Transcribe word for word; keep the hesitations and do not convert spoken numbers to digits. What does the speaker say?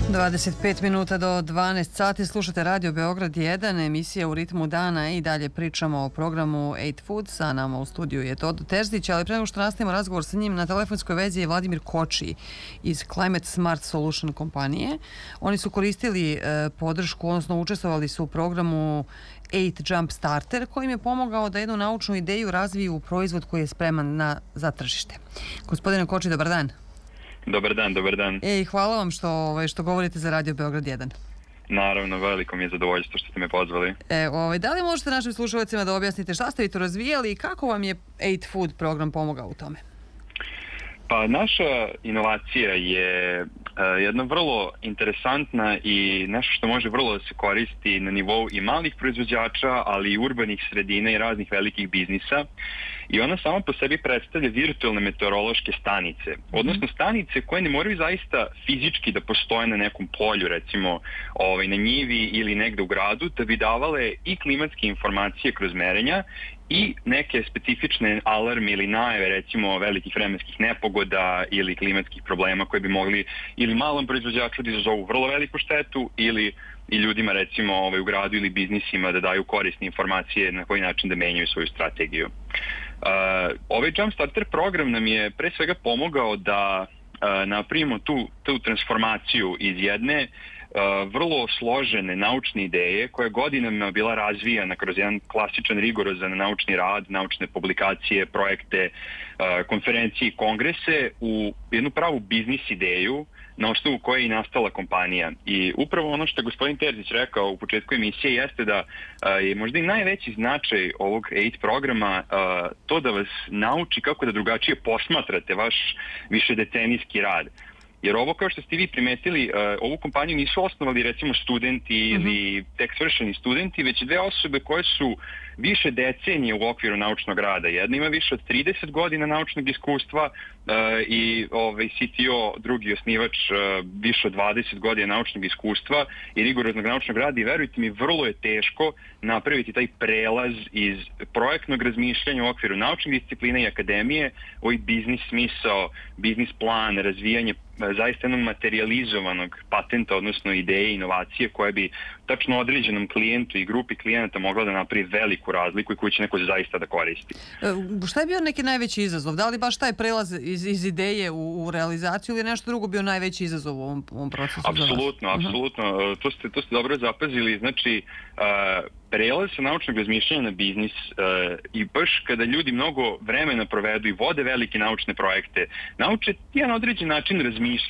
dvadeset pet minuta do dvanaest sati, slušate Radio Beograd jedan, emisija U ritmu dana i dalje pričamo o programu Eight Food. Sa nama u studiju je Todo Terzić, ali pre nego što nastavimo razgovor sa njim, na telefonskoj vezi je Vladimir Koči iz Climate Smart Solution kompanije. Oni su koristili e, podršku, odnosno učestvovali su u programu Eight Jump Starter, koji im je pomogao da jednu naučnu ideju razviju u proizvod koji je spreman na, za tržište. Gospodine Koči, dobar dan. Dobar dan, dobar dan. Ej, hvala vam što, ovaj, što govorite za Radio Beograd jedan. Naravno, veliko mi je zadovoljstvo što ste me pozvali. E, ovaj, da li možete našim slušalcima da objasnite šta ste vi to razvijali i kako vam je Eight Food program pomogao u tome? Pa naša inovacija je uh, jedna vrlo interesantna i nešto što može vrlo da se koristi na nivou i malih proizvođača, ali i urbanih sredina i raznih velikih biznisa. I ona sama po sebi predstavlja virtualne meteorološke stanice, odnosno stanice koje ne moraju zaista fizički da postoje na nekom polju, recimo ovaj, na njivi ili negde u gradu, da bi davale i klimatske informacije kroz merenja i neke specifične alarme ili najave, recimo velikih vremenskih nepogoda ili klimatskih problema koje bi mogli ili malom proizvođaču da izazovu vrlo veliku štetu ili i ljudima, recimo ovaj, u gradu ili biznisima da daju korisne informacije na koji način da menjaju svoju strategiju. Uh, ovaj Jump Starter program nam je pre svega pomogao da uh, napravimo tu, tu transformaciju iz jedne uh, vrlo složene naučne ideje koja je godinama bila razvijana kroz jedan klasičan rigorozan naučni rad, naučne publikacije, projekte, uh, konferencije i kongrese u jednu pravu biznis ideju na osnovu koje je i nastala kompanija. I upravo ono što je gospodin Terzić rekao u početku emisije jeste da uh, je možda i najveći značaj ovog Eight programa uh, to da vas nauči kako da drugačije posmatrate vaš višedecenijski rad. Jer ovo, kao što ste vi primetili, uh, ovu kompaniju nisu osnovali recimo studenti mm-hmm. ili tek svršeni studenti, već dve osobe koje su više decenije u okviru naučnog rada. Jedna ima više od trideset godina naučnog iskustva uh, i ovaj, C T O, drugi osnivač, uh, više od dvadeset godina naučnog iskustva i rigoroznog naučnog rada i verujte mi, vrlo je teško napraviti taj prelaz iz projektnog razmišljanja u okviru naučnih disciplina i akademije, ovaj biznis smisao, biznis plan, razvijanje zaista jednog materializovanog patenta, odnosno ideje, inovacije koje bi tačno određenom klijentu i grupi klijenata mogla da napravi veliku razliku i koju će neko zaista da koristi. E, šta je bio neki najveći izazov? Da li baš taj prelaz iz, iz ideje u, u realizaciju ili nešto drugo bio najveći izazov u ovom, ovom procesu? Apsolutno, apsolutno. Uh-huh. To ste, to ste dobro zapazili. Znači, uh, prelaz sa naučnog razmišljanja na biznis uh, i baš kada ljudi mnogo vremena provedu i vode velike naučne projekte, nauče jedan određen način razmišljanja